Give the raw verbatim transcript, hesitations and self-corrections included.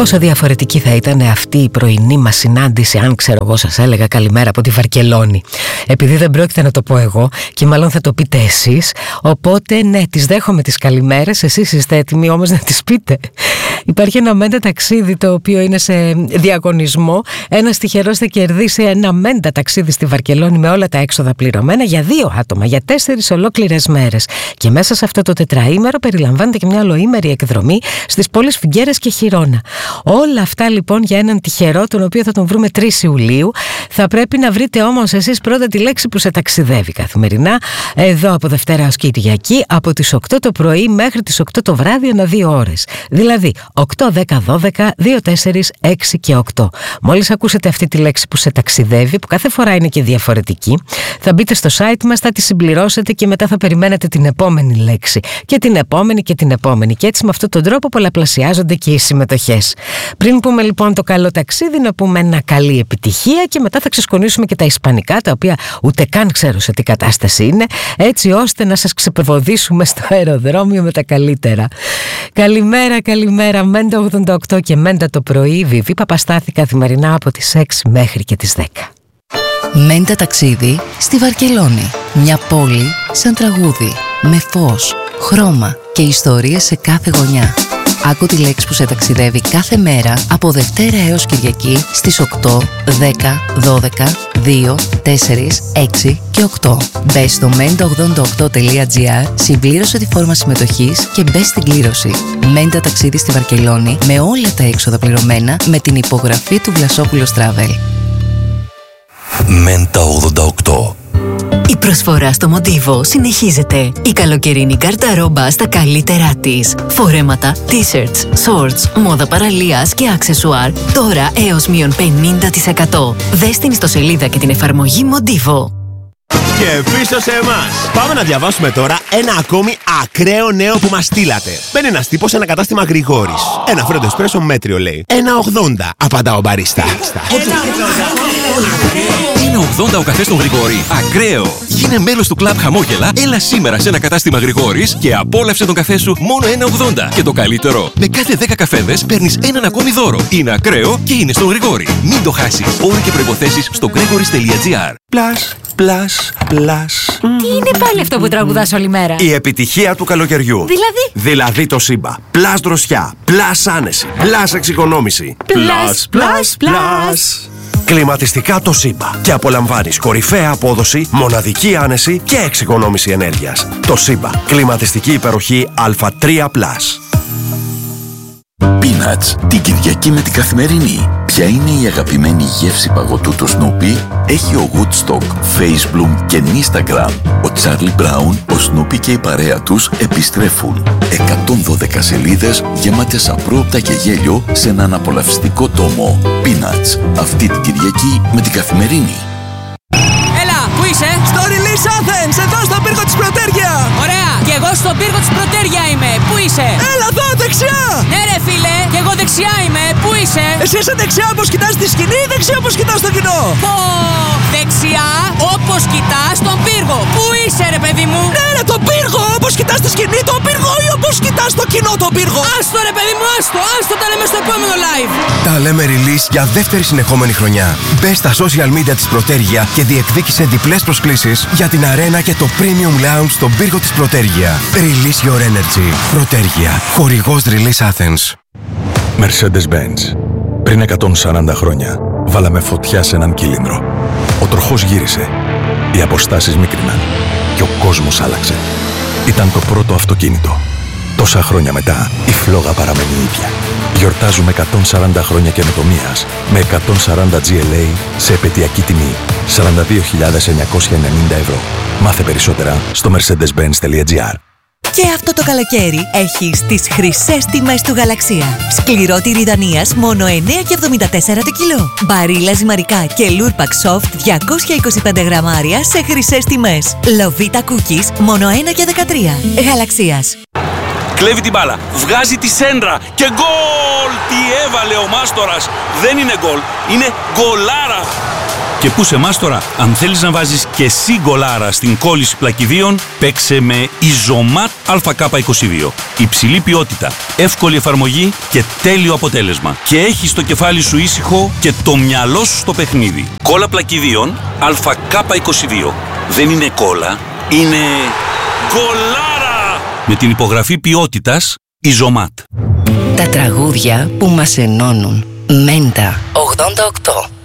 Πόσο διαφορετική θα ήταν αυτή η πρωινή μας συνάντηση αν, ξέρω εγώ, σας έλεγα καλημέρα από τη Βαρκελόνη. Επειδή δεν πρόκειται να το πω εγώ και μάλλον θα το πείτε εσείς, οπότε ναι, τις δέχομαι τις καλημέρες, εσείς είστε έτοιμοι όμως να τις πείτε. Υπάρχει ένα μέντα ταξίδι το οποίο είναι σε διαγωνισμό. Ένας τυχερός θα κερδίσει ένα μέντα ταξίδι στη Βαρκελόνη με όλα τα έξοδα πληρωμένα για δύο άτομα, για τέσσερις ολόκληρες μέρες. Και μέσα σε αυτό το τετραήμερο περιλαμβάνεται και μια ολοήμερη εκδρομή στις πόλεις Φιγκέρας και Χιρόνα. Όλα αυτά λοιπόν για έναν τυχερό, τον οποίο θα τον βρούμε τρεις Ιουλίου. Θα πρέπει να βρείτε όμως εσείς πρώτα τη λέξη που σε ταξιδεύει καθημερινά, εδώ από Δευτέρα ως Κυριακή, από τις οκτώ το πρωί μέχρι τις οκτώ το βράδυ, ανά δύο ώρες. Δηλαδή οκτώ, δέκα, δώδεκα, δύο, τέσσερα, έξι και οκτώ. Μόλις ακούσετε αυτή τη λέξη που σε ταξιδεύει, που κάθε φορά είναι και διαφορετική, θα μπείτε στο site μας, θα τη συμπληρώσετε και μετά θα περιμένετε την επόμενη λέξη και την επόμενη και την επόμενη, και έτσι με αυτόν τον τρόπο πολλαπλασιάζονται και οι συμμετοχές. Πριν πούμε λοιπόν το καλό ταξίδι, να πούμε ένα καλή επιτυχία και μετά θα ξεσκονίσουμε και τα ισπανικά, τα οποία ούτε καν ξέρω σε τι κατάσταση είναι, έτσι ώστε να σας ξεπροβοδίσουμε στο αεροδρόμιο με τα καλύτερα. Καλημέρα, καλημέρα. Μέντα ογδόντα οκτώ και Μέντα το πρωί. Βιβί Παπαστάθη, καθημερινά από τις έξι μέχρι και τις δέκα. Μέντα ταξίδι στη Βαρκελόνη. Μια πόλη σαν τραγούδι, με φως, χρώμα και ιστορίες σε κάθε γωνιά. Άκου τη λέξη που σε ταξιδεύει κάθε μέρα από Δευτέρα έως Κυριακή στις οκτώ, δέκα, δώδεκα, δύο, τέσσερα, έξι και οκτώ. Μπες στο μέντα ογδόντα οκτώ τελεία τζι άρ, συμπλήρωσε τη φόρμα συμμετοχής και μπες στην κλήρωση. Μέντα ταξίδι στη Βαρκελόνη με όλα τα έξοδα πληρωμένα με την υπογραφή του Βλασόπουλος Travel. Μέντα ογδόντα οκτώ. Η προσφορά στο Μοντίβο συνεχίζεται. Η καλοκαιρινή γκαρταρόμπα στα καλύτερά της. Φορέματα, t-shirts, shorts, μόδα παραλίας και αξεσουάρ. Τώρα έως μείον πενήντα τοις εκατό. Δες την ιστοσελίδα και την εφαρμογή Μοντίβο. Και πίσω σε εμάς. Πάμε να διαβάσουμε τώρα ένα ακόμη ακραίο νέο που μας στείλατε. Μπαίνει ένας τύπος σε ένα κατάστημα Γρηγόρης. Ένα φρέντο εσπρέσο μέτριο λέει. ένα ογδόντα, απαντά ο μπαρίστα. Είναι ογδόντα ο καφές στον Γρηγόρη. Ακραίο! Γίνε μέλος του κλαμπ Χαμόγελα, έλα σήμερα σε ένα κατάστημα Γρηγόρης και απόλαυσε τον καφέ σου μόνο ένα ογδόντα. Και το καλύτερο, με κάθε δέκα καφέδες παίρνεις έναν ακόμη δώρο. Είναι ακραίο και είναι στον Γρηγόρη. Μην το χάσεις. Όροι και προϋποθέσεις στο gregoris τελεία τζι άρ. Πλάς, πλάς, πλάς. Τι είναι πάλι αυτό που τραγουδάς όλη μέρα? Η επιτυχία του καλοκαιριού. Δηλαδή? Δηλαδή το Σύμπα. Πλάς δροσιά, πλάς άνεση, πλάς εξοικονόμηση. Πλάς, πλάς, πλάς. Κλιματιστικά το Σύμπα. Και απολαμβάνεις κορυφαία απόδοση, μοναδική άνεση και εξοικονόμηση ενέργειας. Το Σύμπα. Κλιματιστική υπεροχή Α τρία πλας. Peanuts, την Κυριακή με την Καθημερινή. Ποια είναι η αγαπημένη γεύση παγωτού του Snoopy? Έχει ο Woodstock, Face Bloom και Instagram. Ο Charlie Brown, ο Snoopy και η παρέα τους επιστρέφουν. εκατόν δώδεκα σελίδες γεμάτες απρόοπτα και γέλιο σε έναν απολαυστικό τόμο. Peanuts, αυτή την Κυριακή με την Καθημερινή. Έλα, πού είσαι? Στο Release Athens, εδώ στον πύργο της Πρωτέρια. Ωραία, και εγώ στον πύργο της Πρωτέρια είμαι. Πού είσαι? Έλα εδώ, δεξιά. Ναι ρε φίλε, και εγώ δεξιά είμαι. Πού είσαι? Εσύ είσαι δεξιά όπως κοιτάς τη σκηνή ή δεξιά όπως κοιτάς το κοινό? Πω, δεξιά όπως κοιτάς τον πύργο. Πού είσαι ρε παιδί μου? Ναι ρε, τον πύργο, όπως κοιτάς τη σκηνή τον πύργο ή όπως κοιτάς το κοινό τον πύργο? Άστο ρε παιδί μου, άστο, άστο, τα λέμε στο επόμενο live. Τα λέμε release για δεύτερη συνεχόμενη χρονιά. Μπες στα social media της Πρωτέρια και διεκδίκησε διπλές προσκλήσεις για την αρένα και το premium lounge στον πύργο της Πρωτέρια. Release your energy. Πρωτέρια. Χορηγός Release Athens. Mercedes-Benz. Πριν εκατόν σαράντα χρόνια, βάλαμε φωτιά σε έναν κύλινδρο. Ο τροχός γύρισε. Οι αποστάσεις μίκριναν. Και ο κόσμος άλλαξε. Ήταν το πρώτο αυτοκίνητο. Τόσα χρόνια μετά, η φλόγα παραμένει ίδια. Γιορτάζουμε εκατόν σαράντα χρόνια καινοτομίας με εκατόν σαράντα τζι ελ έι σε επαιτειακή τιμή σαράντα δύο χιλιάδες εννιακόσια ενενήντα ευρώ. Μάθε περισσότερα στο mercedes benz τελεία τζι άρ. Και αυτό το καλοκαίρι έχεις τις χρυσές τιμές του Γαλαξία. Σκληρό τυρί Δανίας μόνο εννέα και εβδομήντα τέσσερα το κιλό. Μπαρίλα ζυμαρικά και λούρπακ soft διακόσια είκοσι πέντε γραμμάρια σε χρυσές τιμές. Λοβίτα cookies μόνο ένα και δεκατρία. Γαλαξίας. Κλέβει την μπάλα, βγάζει τη σέντρα και γκολ! Τι έβαλε ο Μάστορας! Δεν είναι γκολ, είναι γκολάρα! Και πού σε εμάς τώρα, αν θέλεις να βάζεις και εσύ γκολάρα στην κόλληση πλακιδίων, παίξε με Ιζωμάτ Α Κ είκοσι δύο. Υψηλή ποιότητα, εύκολη εφαρμογή και τέλειο αποτέλεσμα. Και έχεις το κεφάλι σου ήσυχο και το μυαλό σου στο παιχνίδι. Κόλλα πλακιδίων Α Κ είκοσι δύο. Δεν είναι κόλλα, είναι γκολάρα! Με την υπογραφή ποιότητας Ιζωμάτ. Τα τραγούδια που μας ενώνουν. Μέντα ογδόντα οκτώ.